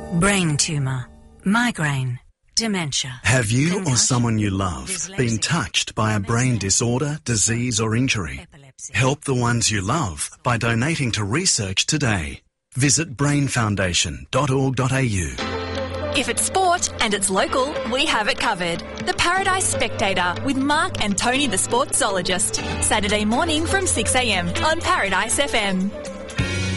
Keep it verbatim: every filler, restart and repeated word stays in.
Brain tumour, migraine, dementia. Have you concussion, or someone you love dyslexia, been touched by a brain disorder, disease or injury? epilepsy. Help the ones you love by donating to research today. Visit brain foundation dot org dot a u. If it's sport and it's local, we have it covered. The Paradise Spectator with Mark and Tony the Sportsologist. Saturday morning from six a m on Paradise F M.